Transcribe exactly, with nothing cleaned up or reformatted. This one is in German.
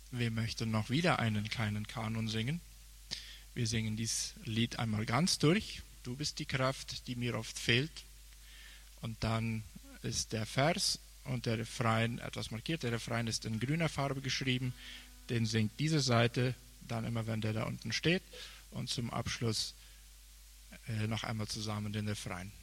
Wir möchten noch wieder einen kleinen Kanon singen. Wir singen dieses Lied einmal ganz durch. Du bist die Kraft, die mir oft fehlt. Und dann ist der Vers und der Refrain etwas markiert. Der Refrain ist in grüner Farbe geschrieben. Den singt diese Seite dann immer, wenn der da unten steht. Und zum Abschluss äh, noch einmal zusammen den Refrain.